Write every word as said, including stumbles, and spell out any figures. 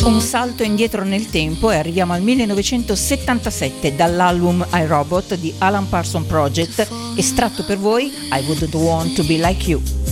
Un salto indietro nel tempo e arriviamo al millenovecentosettantasette dall'album iRobot di Alan Parsons Project, estratto per voi I Wouldn't Want to Be Like You.